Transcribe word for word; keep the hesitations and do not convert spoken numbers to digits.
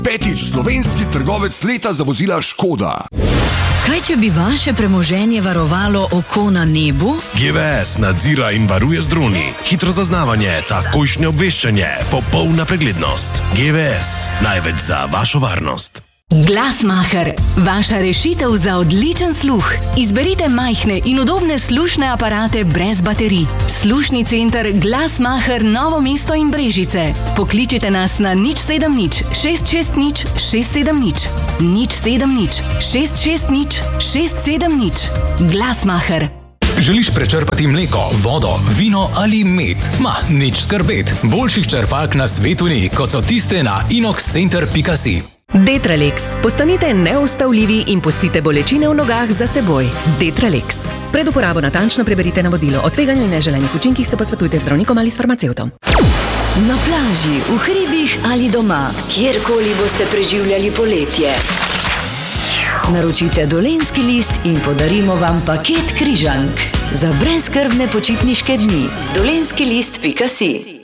Petič, slovenski trgovec leta za vozila Škoda. Kaj, če bi vaše premoženje varovalo oko na nebu? G V S nadzira in varuje z droni. Hitro zaznavanje, takojšnje obveščanje, popolna preglednost. G V S, največ za vašo varnost. Glasmacher, vaša rešitev za odličen sluh. Izberite majhne in udobne slušne aparate brez baterij. Slušni center Glasmacher Novo mesto in Brežice. Pokličite nas na nič sedem nič šest šest nič šest sedem nič. nič sedem nič šest šest nič šest sedem nič. Glasmacher. Želiš prečrpati mleko, vodo, vino ali med? Ma, nič skrbet. Boljših črpalk na svetu ni, kot so tiste na inoxcenter pika si. Detralex. Postanite neustavljivi in pustite bolečine v nogah za seboj. Detralex. Pred uporabo natančno preberite navodilo. O tveganju in neželenih učinkih se posvetujte z zdravnikom ali s farmacevtom. Na plaži, v hribih ali doma, kjerkoli boste preživljali poletje. Naročite Dolenjski list in podarimo vam paket križank za brezskrbne počitniške dni. dolenjski list pika si